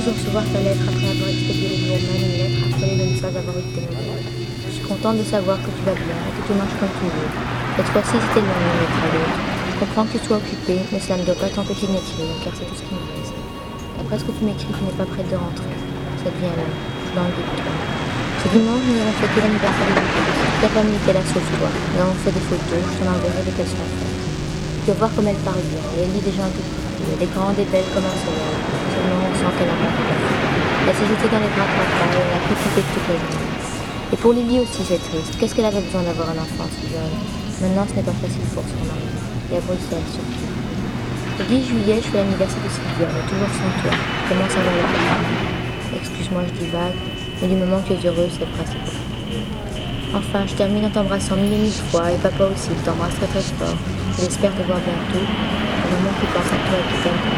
de recevoir ta lettre après avoir expédié le jour même une lettre affolée de ne pas avoir eu de tes nouvelles. Je suis contente de savoir que tu vas bien et que tu marches comme toujours. Cette fois-ci, c'était loin d'une lettre à l'autre. Je comprends que tu sois occupé, mais cela ne doit pas t'empêcher de m'écrire, car c'est tout ce qui me reste. D'après ce que tu m'écris, tu n'es pas prête de rentrer. Ça devient long. Je suis dans le doute de toi. Ce dimanche, nous avons fêté l'anniversaire de Lucas. Toute la famille était là sauf toi. Nous avons fait des photos, je t'en enverrai dès qu'elles seront faites. Tu vas voir comme elle parle bien, et elle lit déjà un tout petit peu. Elle est grande et belle comme un soleil. Seulement, on sent qu'elle n'a pas fait. Elle s'est jetée dans les bras de papa et elle a profité de toute la journée. Et pour Lily aussi, c'est triste. Qu'est-ce qu'elle avait besoin d'avoir un enfant si jeune? Maintenant, ce n'est pas facile pour son mari. Et à Bruxelles, surtout. Le 10 juillet, je fais l'anniversaire de Sylvia, mais toujours sans toi. Comment ça va la famille? Excuse-moi, je divague, mais du moment que tu es heureuse, c'est le principal. Enfin, je termine en t'embrassant mille et mille fois, et papa aussi, il t'embrasse très très fort. J'espère te voir bientôt. Au moment où tu penses à toi et que tu t'aimes.